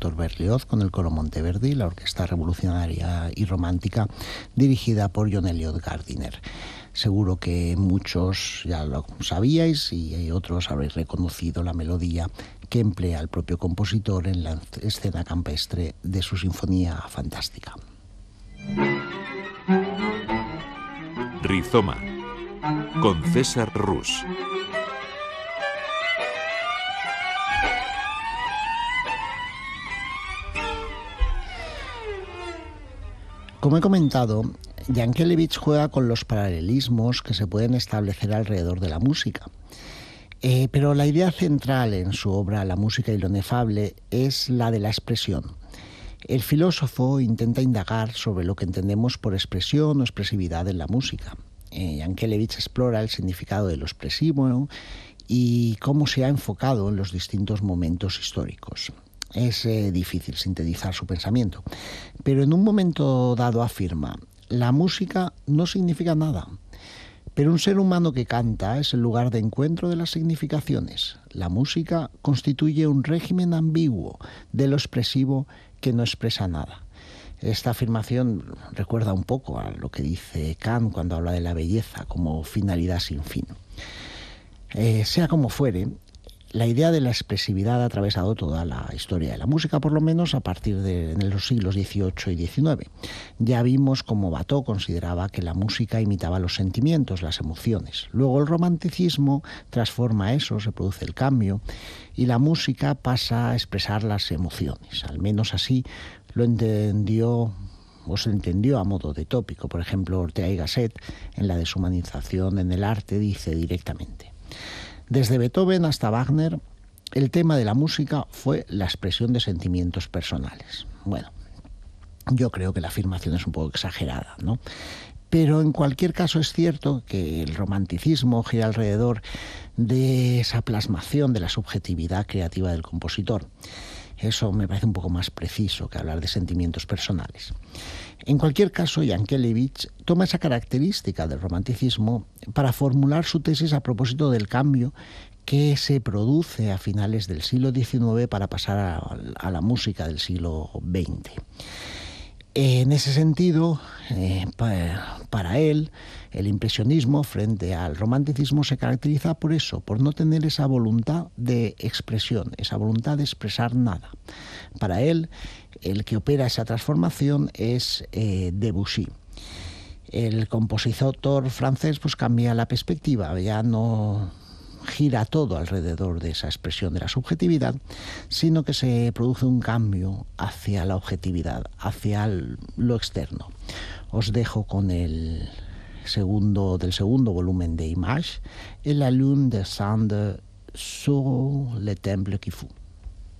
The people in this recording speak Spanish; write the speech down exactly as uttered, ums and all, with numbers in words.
Héctor Berlioz con el coro Monteverdi, la orquesta revolucionaria y romántica dirigida por John Eliot Gardiner. Seguro que muchos ya lo sabíais y otros habréis reconocido la melodía que emplea el propio compositor en la escena campestre de su Sinfonía Fantástica. Rizoma, con César Rus. Como he comentado, Yankelevich juega con los paralelismos que se pueden establecer alrededor de la música. Eh, pero la idea central en su obra La música y lo inefable es la de la expresión. El filósofo intenta indagar sobre lo que entendemos por expresión o expresividad en la música. Eh, Yankelevich explora el significado de lo expresivo y cómo se ha enfocado en los distintos momentos históricos. Es eh, difícil sintetizar su pensamiento, pero en un momento dado afirma: la música no significa nada, pero un ser humano que canta es el lugar de encuentro de las significaciones. La música constituye un régimen ambiguo de lo expresivo que no expresa nada. Esta afirmación recuerda un poco a lo que dice Kant cuando habla de la belleza como finalidad sin fin. Eh, sea como fuere, la idea de la expresividad ha atravesado toda la historia de la música, por lo menos a partir de en los siglos dieciocho y diecinueve. Ya vimos cómo Watteau consideraba que la música imitaba los sentimientos, las emociones. Luego el romanticismo transforma eso, se produce el cambio, y la música pasa a expresar las emociones. Al menos así lo entendió o se entendió a modo de tópico. Por ejemplo, Ortega y Gasset, en la deshumanización en el arte, dice directamente: desde Beethoven hasta Wagner, el tema de la música fue la expresión de sentimientos personales. Bueno, yo creo que la afirmación es un poco exagerada, ¿no? Pero en cualquier caso es cierto que el romanticismo gira alrededor de esa plasmación de la subjetividad creativa del compositor. Eso me parece un poco más preciso que hablar de sentimientos personales. En cualquier caso, Yankelevich toma esa característica del romanticismo para formular su tesis a propósito del cambio que se produce a finales del siglo diecinueve para pasar a, a la música del siglo veinte. En ese sentido, eh, pa, para él, el impresionismo frente al romanticismo se caracteriza por eso, por no tener esa voluntad de expresión, esa voluntad de expresar nada. Para él, el que opera esa transformación es eh, Debussy. El compositor francés pues cambia la perspectiva, ya no gira todo alrededor de esa expresión de la subjetividad, sino que se produce un cambio hacia la objetividad, hacia el, lo externo. Os dejo con el segundo del segundo volumen de Image, et la lune descend sur le temple qui fut.